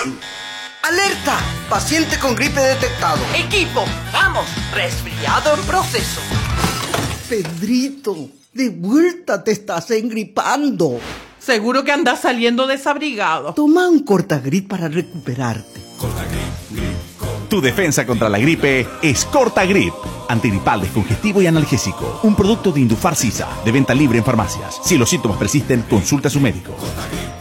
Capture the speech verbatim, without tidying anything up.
¡Alerta! Paciente con gripe detectado. Equipo, vamos, resfriado en proceso. Pedrito, de vuelta te estás engripando. Seguro que andas saliendo desabrigado. Toma un Cortagrip para recuperarte. Cortagrip, grip, Cortagrip. Tu defensa contra la gripe es Cortagrip. Antigripal, descongestivo y analgésico. Un producto de Indufar Sisa, de venta libre en farmacias. Si los síntomas persisten, consulta a su médico. Cortagrip.